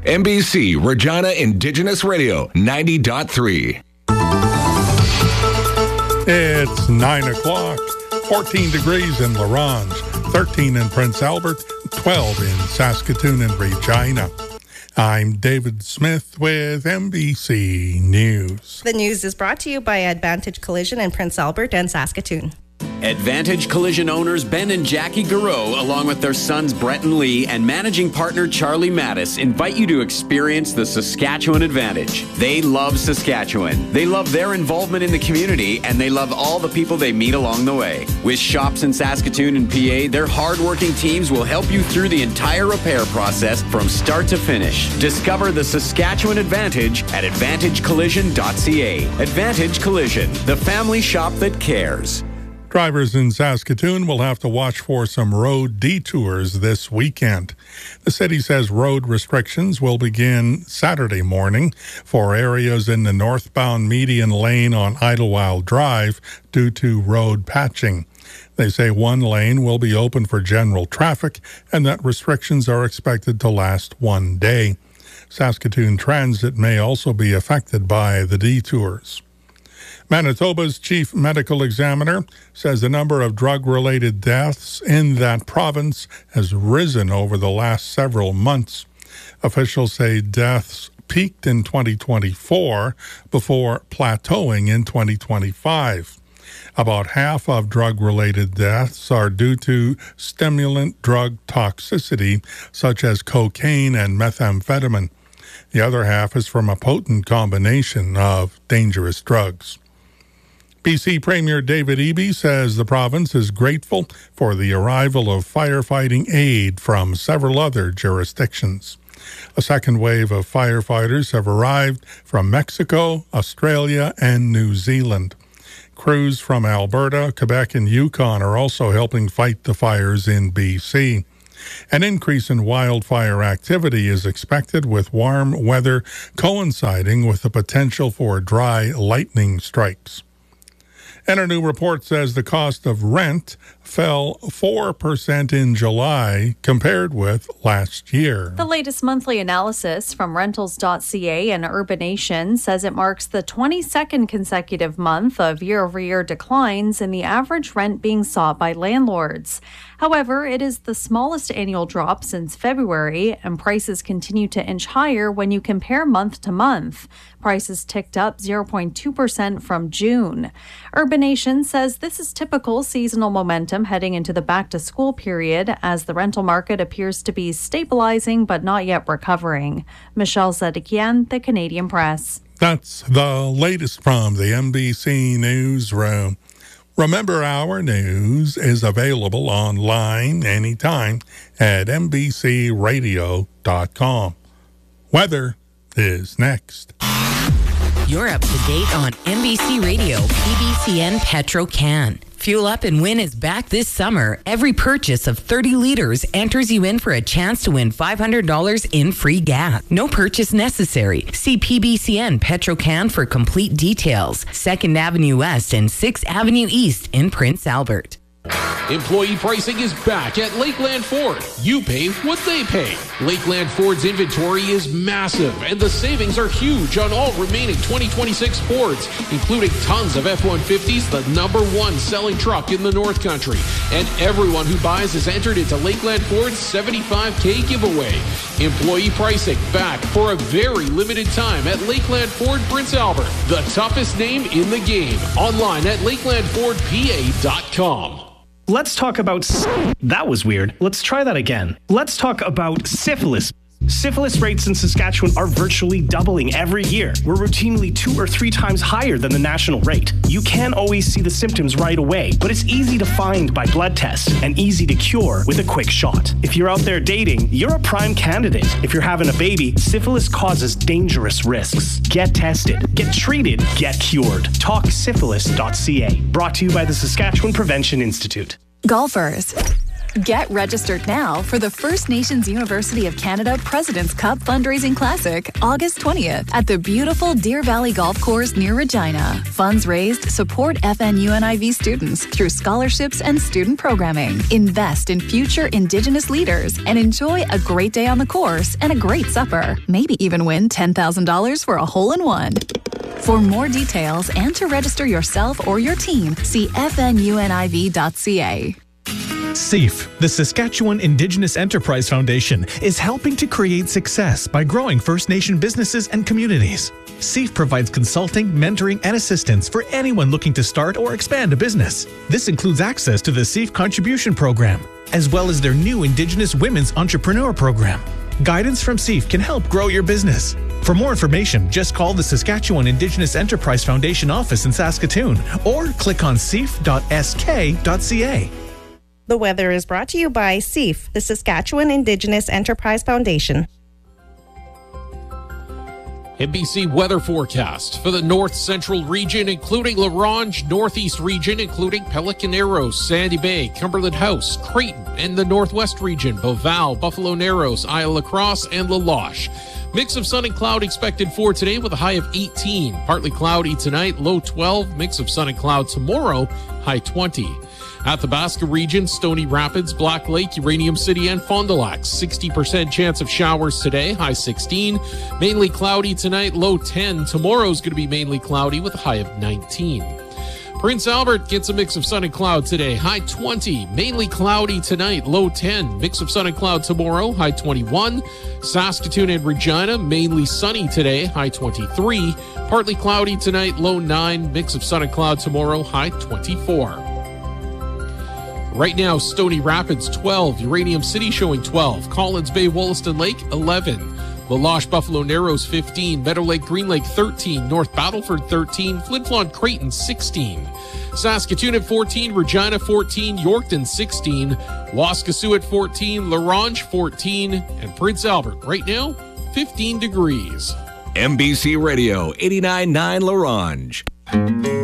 NBC Regina Indigenous Radio 90.3. It's 9 o'clock. 14 degrees in La Ronge, 13 in Prince Albert, 12 in Saskatoon and Regina. I'm David Smith with NBC News. The news is brought to you by Advantage Collision in Prince Albert and Saskatoon. Advantage Collision owners Ben and Jackie Garreau, along with their sons Brett and Lee and managing partner Charlie Mattis, invite you to experience the Saskatchewan Advantage. They love Saskatchewan. They love their involvement in the community, and they love all the people they meet along the way. With shops in Saskatoon and PA, their hardworking teams will help you through the entire repair process from start to finish. Discover the Saskatchewan Advantage at AdvantageCollision.ca. Advantage Collision, the family shop that cares. Drivers in Saskatoon will have to watch for some road detours this weekend. The city says road restrictions will begin Saturday morning for areas in the northbound median lane on Idlewild Drive due to road patching. They say one lane will be open for general traffic and that restrictions are expected to last one day. Saskatoon Transit may also be affected by the detours. Manitoba's chief medical examiner says the number of drug-related deaths in that province has risen over the last several months. Officials say deaths peaked in 2024 before plateauing in 2025. About half of drug-related deaths are due to stimulant drug toxicity, such as cocaine and methamphetamine. The other half is from a potent combination of dangerous drugs. BC Premier David Eby says the province is grateful for the arrival of firefighting aid from several other jurisdictions. A second wave of firefighters have arrived from Mexico, Australia, and New Zealand. Crews from Alberta, Quebec, and Yukon are also helping fight the fires in BC. An increase in wildfire activity is expected with warm weather coinciding with the potential for dry lightning strikes. And a new report says the cost of rent fell 4% in July compared with last year. The latest monthly analysis from Rentals.ca and Urbanation says it marks the 22nd consecutive month of year-over-year declines in the average rent being sought by landlords. However, it is the smallest annual drop since February, and prices continue to inch higher when you compare month to month. Prices ticked up 0.2% from June. Urbanation says this is typical seasonal momentum heading into the back-to-school period as the rental market appears to be stabilizing but not yet recovering. Michelle Zedekian, The Canadian Press. That's the latest from the NBC Newsroom. Remember, our news is available online anytime at NBCRadio.com. Weather is next. You're up to date on NBC Radio, PBCN Petro-Can. Fuel Up and Win is back this summer. Every purchase of 30 liters enters you in for a chance to win $500 in free gas. No purchase necessary. See PBCN Petro-Can for complete details. 2nd Avenue West and 6th Avenue East in Prince Albert. Employee pricing is back at Lakeland Ford. You pay what they pay. Lakeland Ford's inventory is massive, and the savings are huge on all remaining 2026 Fords, including tons of F-150s, the #1 selling truck in the North Country. And everyone who buys is entered into Lakeland Ford's $75K giveaway. Employee pricing back for a very limited time at Lakeland Ford Prince Albert, the toughest name in the game. Online at lakelandfordpa.com. Let's talk about... That was weird. Let's try that again. Let's talk about syphilis. Syphilis rates in Saskatchewan are virtually doubling every year. We're routinely 2 or 3 times higher than the national rate. You can't always see the symptoms right away, but it's easy to find by blood tests and easy to cure with a quick shot. If you're out there dating, you're a prime candidate. If you're having a baby, syphilis causes dangerous risks. Get tested, get treated, get cured. TalkSyphilis.ca. Brought to you by the Saskatchewan Prevention Institute. Golfers, Get registered now for the First Nations University of Canada President's Cup Fundraising Classic, August 20th at the beautiful Deer Valley Golf Course near Regina. Funds raised support FNUNIV students through scholarships and student programming. Invest in future Indigenous leaders and enjoy a great day on the course and a great supper. Maybe even win $10,000 for a hole-in-one. For more details and to register yourself or your team, see fnuniv.ca. SEAF, the Saskatchewan Indigenous Enterprise Foundation, is helping to create success by growing First Nation businesses and communities. SEAF provides consulting, mentoring, and assistance for anyone looking to start or expand a business. This includes access to the SEAF Contribution Program, as well as their new Indigenous Women's Entrepreneur Program. Guidance from SEAF can help grow your business. For more information, just call the Saskatchewan Indigenous Enterprise Foundation office in Saskatoon or click on seaf.sk.ca. The weather is brought to you by SEAF, the Saskatchewan Indigenous Enterprise Foundation. NBC weather forecast for the north central region, including La Ronge, northeast region, including Pelican Narrows, Sandy Bay, Cumberland House, Creighton, and the northwest region, Beauval, Buffalo Narrows, Isle La Crosse, and La Loche. Mix of sun and cloud expected for today with a high of 18. Partly cloudy tonight, low 12. Mix of sun and cloud tomorrow, high 20. Athabasca region, Stony Rapids, Black Lake, Uranium City, and Fond du Lac. 60% chance of showers today, high 16. Mainly cloudy tonight, low 10. Tomorrow's going to be mainly cloudy with a high of 19. Prince Albert gets a mix of sun and cloud today, high 20. Mainly cloudy tonight, low 10. Mix of sun and cloud tomorrow, high 21. Saskatoon and Regina, mainly sunny today, high 23. Partly cloudy tonight, low 9. Mix of sun and cloud tomorrow, high 24. Right now, Stony Rapids 12, Uranium City showing 12, Collins Bay, Wollaston Lake 11, La Loche, Buffalo Narrows 15, Meadow Lake, Green Lake 13, North Battleford 13, Flin Flon, Creighton 16, Saskatoon at 14, Regina 14, Yorkton 16, Waskesiu at 14, La Ronge 14, and Prince Albert right now 15 degrees. NBC Radio 89.9 La Ronge.